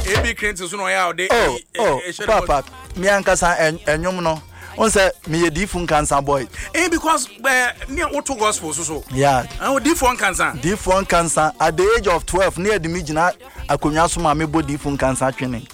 Ebi Clinton so no ya ode. Papa, me ankasa enyom no. On say me different cancer boy. Because near auto gospel so. Yeah. And different cancer. Different cancer at the age of 12 near the Mijina akonya so ma me bo different cancer training.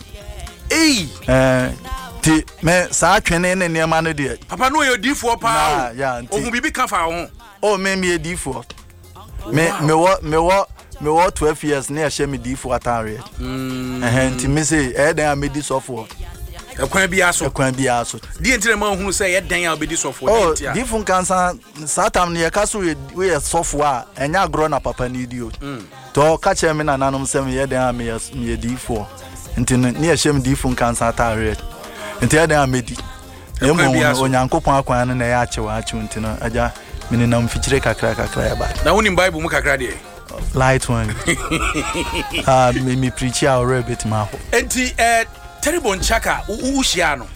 Ti me sa twene ne ne ma no de. Papa no you D4 pa. Yeah. Ohun bibi ka fa ho. Oh me D4. Me what 12 years near share me D4 atare. Nti me say den a me di sofo. Ekwan bia so. Di entire ma hu say den a obedi sofo dey tia. Different cancer satam ne ka so we sofo a enya agro na papa ni di o. To ka che me na nanom say me den a me D4. Nti ne share me different cancer atare. Nti den a me di. Emo onyankopon akwan na ya achewa nti no aja me na mfichire kakra ya ba. Na woni Bible mu kakra dey. Light one. Me preach already bit ma ho. Enti Terrible Chaka ushia no.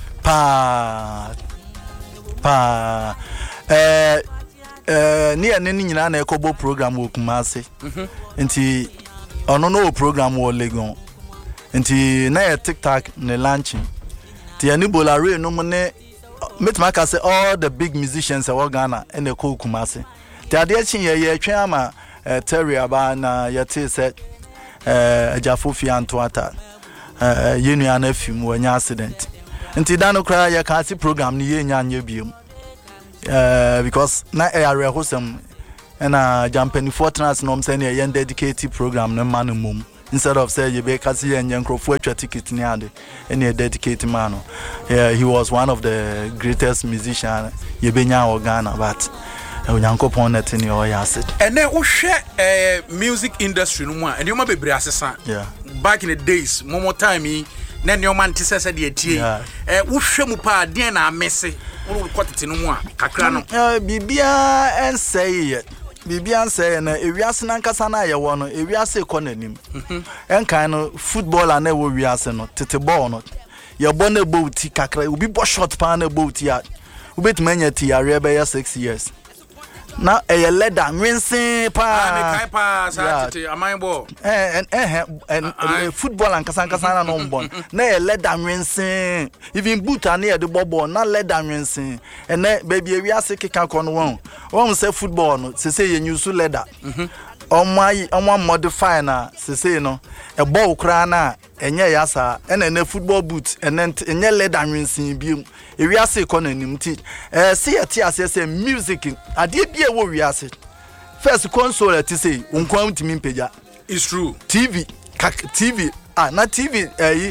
Ni ene nyina na ekobo program wo Kumase. Enti ono no program wo Legon. Enti na e TikTok ne launching. Ti ani bolare no mo ne metmaka say all the big musicians e Ghana and e ko Kumase. Ti ade chin ye twen ama Terry aba na yete said Ajafofi Antoata yenu ana film wanya accident nti da no kra ya ka si program ni yenya anya biem because na area hosem na jampani fortress no mse na yen dedicated program na man mum instead of say you be kasi yen nkrofo atwa ticket ni ade na dedicated man he was one of the greatest musician ye benya Ghana but onyankopon net ni o ya sit ene wo hwe music industry no mu a ene ma bebre asesa back in the days more time na ne o man tisese de atie wo hwe mu pa den na amese wo kwotete no mu a kakra no bibia ensey na ewiase na nkasa na ye wo no ewiase ko nanim enkan no footballer na wo wiase no tete ball no ye bo na bouti kakra obi bo shot pa na bouti a obetumanya ti are be 6 years na a leather rinsing pa tete amanbo football and kasankasa na no mbon na a leather rinsing even boot and the bobo na leather rinsing and baby we are sick kan kon won say football no say you use leather on modify na say no a ball kra na enye yasa na football boot and enye leather rinsing bi we are sick on anim ti see say music ade bia wo we are first console ti say unkwan timi peja. It's true. TV na TV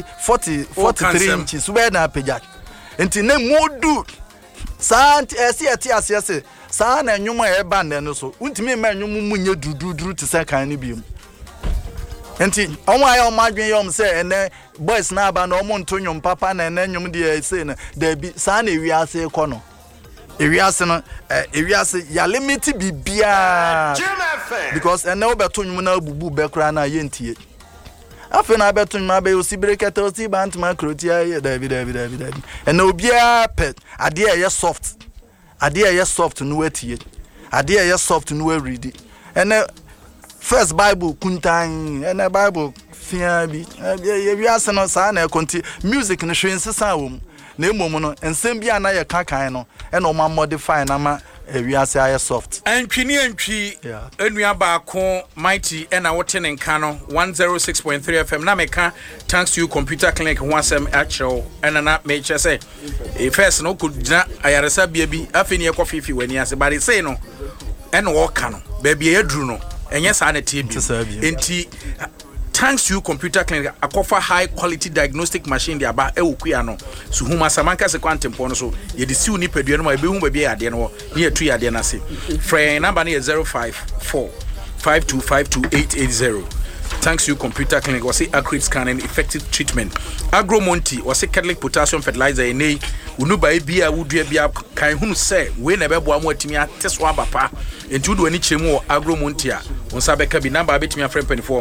43 inches we na peja enti na modu sant see sa na enwuma e band no so untimi ma enwuma munye dududuru ti say kan ni biom enti onwa ya omadwen yom say ene boys na aba na omo ntonyom papa na ene nwum de say na da bi sa na ewiase ko no ewiase no ewiase ya limit bibia because ene obetonyum na abubu bekra na yentie afi na abetonyum abe osibrekete osibant makrotia ye David ene obia pet ade ye soft no wetie ade ye soft no we read ene first Bible kuntan ene Bible fia bi ye ase no sa na konti music no hwe nsesa wom na emom no ensem bia na ye kakan no ene o ma modify na ma we ase aye soft antwi enua baako mighty ena wote ne nka no 106.3 FM na meka thanks to you computer clinic ho asem actual ena na me che say first no ko gina ayaresa bia bi afeni e ko fifi wani ase but say no ena wo ka no ba bia eduru no enye sa na tie bi enti thanks to you computer clinic akofa high quality diagnostic machine dia ba ewukua no so huma samanka se kwantempo no so ye de siu ni padua no ma be hu ba bia ade no ne ye tu ya ade na se free number na 054 5252880 thanks to you computer clinic was say accurate scanning effective treatment agromonti was say Catholic potassium fertilizer ene unu ba bia wudua bia kan hunu se we na be boa mo atimi ateso abapa enti wudu ani chemu agromonti a onsa beka bi number betimi afrem 24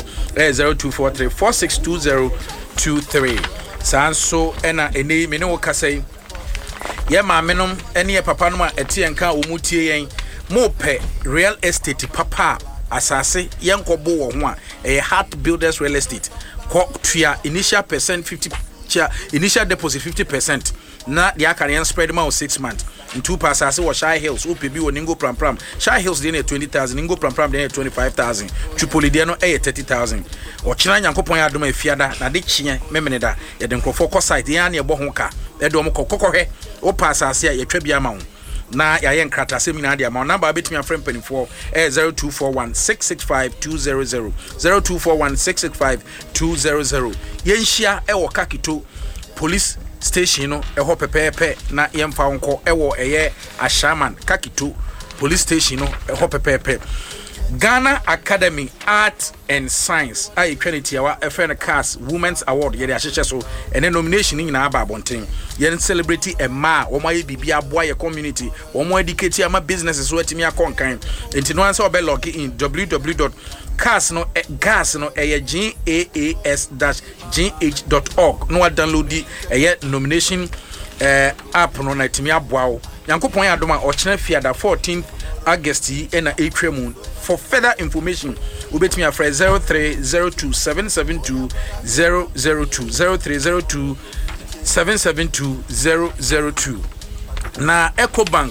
0243462023 sanso ena ene me ne wo kasai ye ma menom ene ye papa no ma etie nka omutie yen mo pe real estate papa asase yenkobo wo ho a Heart Builders Real Estate to initial percent 50 initial deposit 50%. Na the can spread them out 6 months. In 2 passes, or Shy Hills, UPB or Ningo Pram. Shy Hills then 20,000, Ningo Pram then 25,000, Tripolidiano 30,000. Or China Yankopoya Dome Fiada, Nadichia, Memeneda, Yadenko site, Yania Bohonka, Edomoko Cocohe, or passes here, a Trebia Mount. Na yayen krata seminar dia ma number bit me friend penny for 0241 665 200 0241 665 200 yenhia e wo kakito police station no e ho pepepe na yemfa wonko e wo eye Ashaman kakito police station no e ho pepepe Ghana Academy Art and Science I quality our FN CAS Women's Award ye ahyeche so ene nomination ni na aba abonten ye celebrity e ma wo maye bibia boy ye community wo mo educate ama businesses so atimi akonkan enti no answer obe log in www.cas no gas no gaas-gh.org no download the nomination app no na atimi aboa wo yankopon ya doma o chena fiada 14th August and April moon. For further information, we bet me a phrase 0302772002 0302772002. Na EcoBank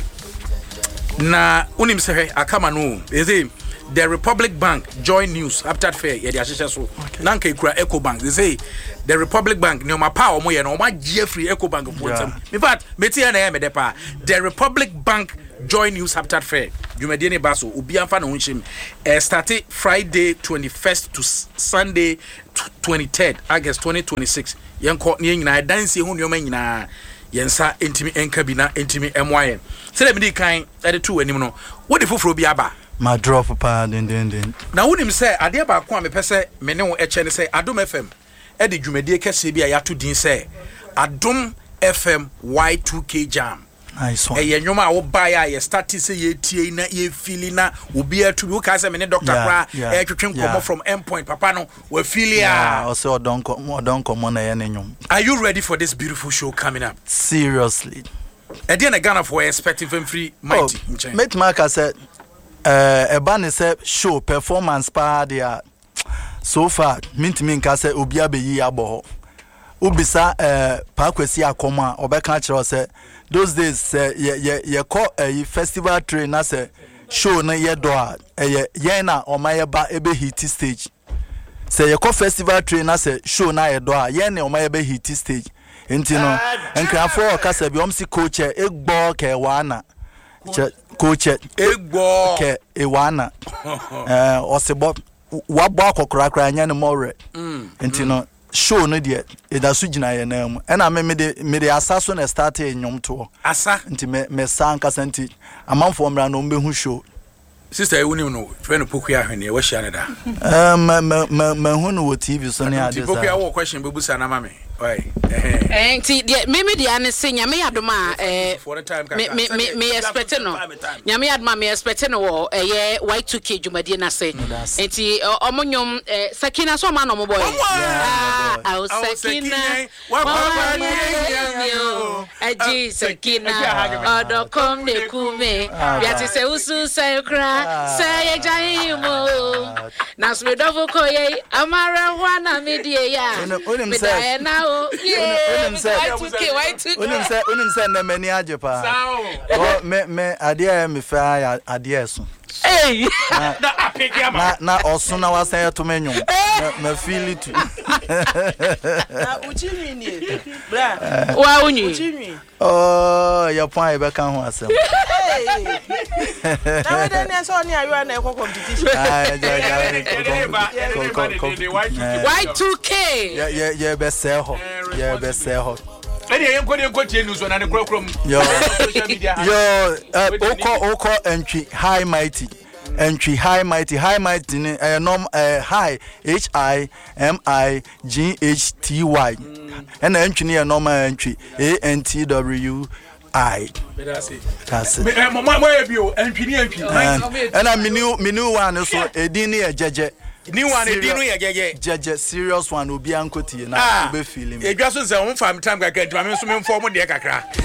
na unim sehe akama no is the Republic Bank join news after fair ye dia hyehyɛ so na nka ikura EcoBank they say the Republic Bank ne ma pa omo ye na omo agye free EcoBank potem in fact meti na ye me de pa the Republic Bank join news after fair jumadi ne baso obi amfa na honhim started Friday 21st to Sunday 23rd August 2026 yenko ne nyina dance hu ne nyina yensa entimi enkabina entimi emwaye sele me di kan ade to anim no wo de foforo bi aba my drop pa den na wonim say ade ba ko a mepese me ne wo eche ne say Adom FM e de dwumadi kese bi a yato din say Adom FM Y2K Jam nice one e yenwoma a wo buy a ye start say ye tie na ye feel na obi atu bi wo ka say me ne doctor kra e twetwen komo from endpoint papa no we feel ya o say odon komo na ye ne nwom. Are you ready for this beautiful show coming up? Seriously. E dey na Ghana for expecting from free mighty nchen mate mark said eba ne say show performance pa dia so far mintimi nka say obi abeyi abo ubisa pa kwesi akoma obeka kire say those days ye call a festival train na say show na ye do a ye na omaye ba ebe hit stage say ye call festival train na say show na ye do a ye na omaye be hit stage enti no enkrafo okasa bi omsi coach egbo ke wana coach egbo ke ewana osebo wabo akokrakra anya ne more enti no show no de edasu gina ye na mu ena me de asaso na start enyom to asa enti me sanka santi amanfo mra no mbehu show sister ewunim no friend poku ahwene we hia ne da me hu no TV so ne ade sa poku ya wo question bebusa na mame enti me de ane se nyame yadoma me expect no nyame yadoma me expect no wo ye Y2K dwumadi na se enti omonyom sakina so ma no mo boy ah sakina aji sakina odokom ne kume biati se usu se kra se jaimo na so dofo koye amara hwana medie ya me da na unim say na mani ajepa me ade me fa ade so eh na osuna wasan to menwom na feel it na uchimi ni bra wa unyi uchimi oh your point be kan ho asem na we dey na so ni ayo na ekọ competition Y2K ye be say ho any yenko tie news na ne krokrom yo oko entry high mighty ni norm high HIMIGHTY and entry ni normal entry ANTWI that's it mama bio entry and I menu one so edin ni ejeje ni one edin no yejeje serious one obi ankotie na obe feel me edwa so se won fam time kakra dwame so me form de kakra